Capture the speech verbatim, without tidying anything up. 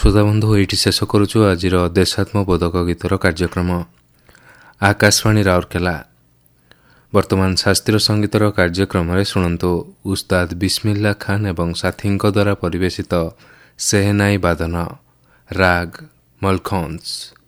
ଶ୍ରୋତାବନ୍ଧୁ ଏଇଠି ଶେଷ କରୁଛୁ ଆଜିର ଦେଶାତ୍ମବୋଧକ ଗୀତର କାର୍ଯ୍ୟକ୍ରମ। ଆକାଶବାଣୀ ରାଉରକେଲା। ବର୍ତ୍ତମାନ ଶାସ୍ତ୍ରୀୟ ସଙ୍ଗୀତର କାର୍ଯ୍ୟକ୍ରମରେ ଶୁଣନ୍ତୁ ଉସ୍ତାଦ ବିସ୍ମିଲ୍ଲା ଖାନ୍ ଏବଂ ସାଥୀଙ୍କ ଦ୍ୱାରା ପରିବେଶିତ ସେହେନାଇ ବାଦନ ରାଗ ମଲଖୌନ୍ସ।